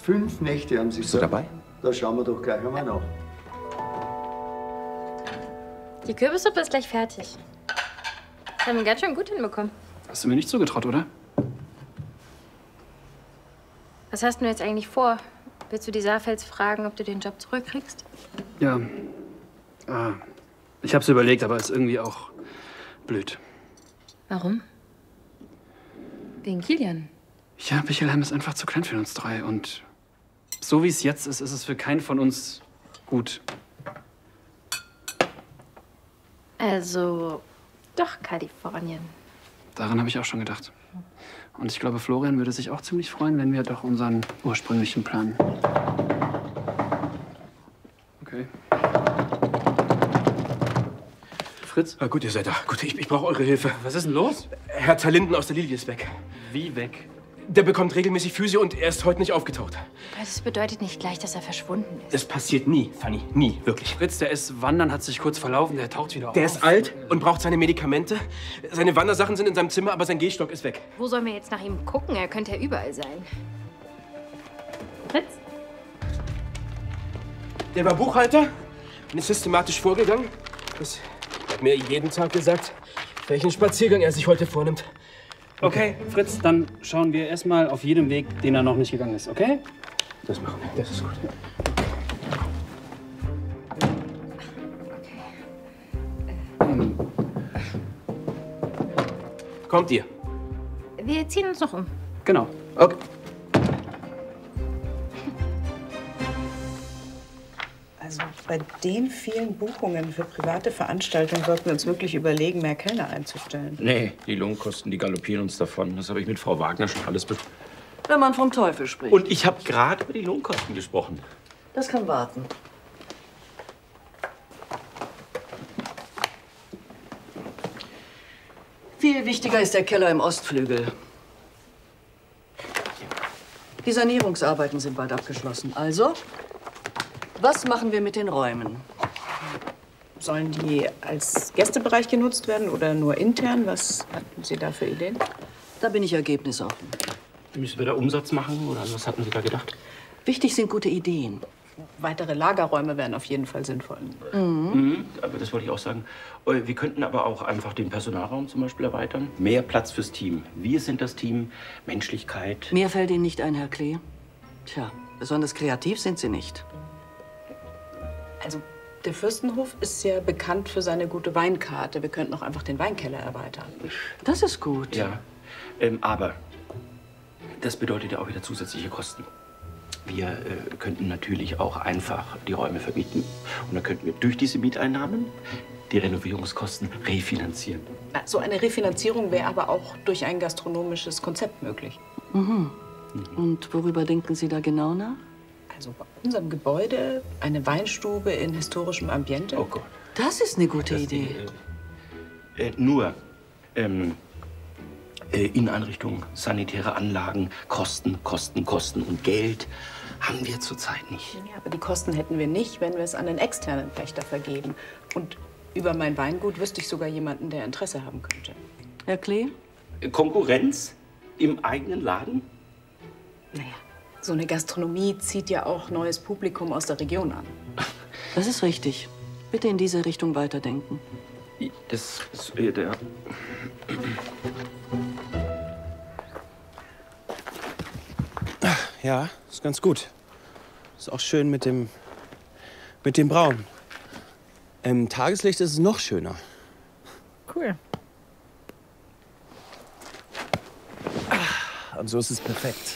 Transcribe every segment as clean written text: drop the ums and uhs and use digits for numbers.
5 Nächte haben Sie Bist du dabei? Da schauen wir doch gleich einmal nach. Die Kürbissuppe ist gleich fertig. Das haben wir ganz schön gut hinbekommen. Hast du mir nicht zugetraut, oder? Was hast du jetzt eigentlich vor? Willst du die Saarfelds fragen, ob du den Job zurückkriegst? Ja. Ich hab's überlegt, aber ist irgendwie auch blöd. Warum? Wegen Kilian. Ja, Michelheim ist einfach zu klein für uns drei. Und so wie es jetzt ist, ist es für keinen von uns gut. Also, doch Kalifornien. Daran habe ich auch schon gedacht. Und ich glaube, Florian würde sich auch ziemlich freuen, wenn wir doch unseren ursprünglichen Plan. Okay. Fritz? Gut, ihr seid da. Gut, ich brauche eure Hilfe. Was ist denn los? Herr Talinden aus der Lilie ist weg. Wie weg? Der bekommt regelmäßig Physio und er ist heute nicht aufgetaucht. Das bedeutet nicht gleich, dass er verschwunden ist. Das passiert nie, Fanny. Nie, wirklich. Fritz, der ist wandern, hat sich kurz verlaufen, der taucht wieder auf. Der ist alt und braucht seine Medikamente. Seine Wandersachen sind in seinem Zimmer, aber sein Gehstock ist weg. Wo sollen wir jetzt nach ihm gucken? Er könnte ja überall sein. Fritz? Der war Buchhalter und ist systematisch vorgegangen. Er hat mir jeden Tag gesagt, welchen Spaziergang er sich heute vornimmt. Okay, Fritz, dann schauen wir erstmal auf jedem Weg, den er noch nicht gegangen ist, okay? Das machen wir. Das ist gut. Kommt ihr? Wir ziehen uns noch um. Genau. Okay. Also bei den vielen Buchungen für private Veranstaltungen sollten wir uns wirklich überlegen, mehr Kellner einzustellen. Nee, die Lohnkosten, die galoppieren uns davon. Das habe ich mit Frau Wagner schon alles besprochen. Wenn man vom Teufel spricht. Und ich habe gerade über die Lohnkosten gesprochen. Das kann warten. Viel wichtiger ist der Keller im Ostflügel. Die Sanierungsarbeiten sind bald abgeschlossen. Also, was machen wir mit den Räumen? Sollen die als Gästebereich genutzt werden oder nur intern? Was hatten Sie da für Ideen? Da bin ich ergebnisoffen. Müssen wir da Umsatz machen oder an was hatten Sie da gedacht? Wichtig sind gute Ideen. Weitere Lagerräume wären auf jeden Fall sinnvoll. Aber das wollte ich auch sagen. Wir könnten aber auch einfach den Personalraum zum Beispiel erweitern. Mehr Platz fürs Team. Wir sind das Team. Menschlichkeit. Mehr fällt Ihnen nicht ein, Herr Klee? Tja, besonders kreativ sind Sie nicht. Also, der Fürstenhof ist ja bekannt für seine gute Weinkarte. Wir könnten auch einfach den Weinkeller erweitern. Das ist gut. Ja, aber das bedeutet ja auch wieder zusätzliche Kosten. Wir könnten natürlich auch einfach die Räume vermieten. Und dann könnten wir durch diese Mieteinnahmen die Renovierungskosten refinanzieren. So eine Refinanzierung wäre aber auch durch ein gastronomisches Konzept möglich. Und worüber denken Sie da genau nach? Also bei unserem Gebäude eine Weinstube in historischem Ambiente. Oh Gott. Das ist eine gute Idee. Nur Inneneinrichtungen, sanitäre Anlagen, Kosten und Geld haben wir zurzeit nicht. Ja, aber die Kosten hätten wir nicht, wenn wir es an einen externen Pächter vergeben. Und über mein Weingut wüsste ich sogar jemanden, der Interesse haben könnte. Herr Klee? Konkurrenz im eigenen Laden? Naja, so eine Gastronomie zieht ja auch neues Publikum aus der Region an. Das ist richtig. Bitte in diese Richtung weiterdenken. Das ist der... Ja, ist ganz gut. Ist auch schön mit dem Braun. Im Tageslicht ist es noch schöner. Cool. Und so ist es perfekt.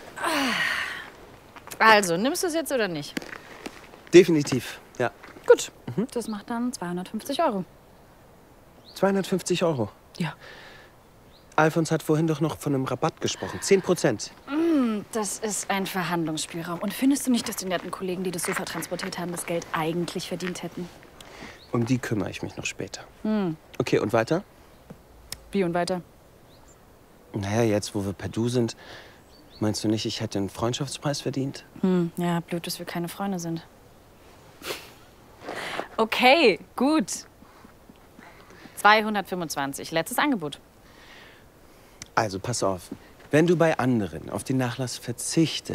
Also, nimmst du es jetzt oder nicht? Definitiv, ja. Gut, das macht dann 250 Euro. 250 Euro. Ja. Alfons hat vorhin doch noch von einem Rabatt gesprochen. 10%. Das ist ein Verhandlungsspielraum. Und findest du nicht, dass die netten Kollegen, die das Sofa transportiert haben, das Geld eigentlich verdient hätten? Um die kümmere ich mich noch später. Okay, und weiter? Wie und weiter? Naja, jetzt, wo wir per Du sind, meinst du nicht, ich hätte einen Freundschaftspreis verdient? Ja, blöd, dass wir keine Freunde sind. Okay, gut. 225, letztes Angebot. Also, pass auf. Wenn du bei anderen auf den Nachlass verzichtest,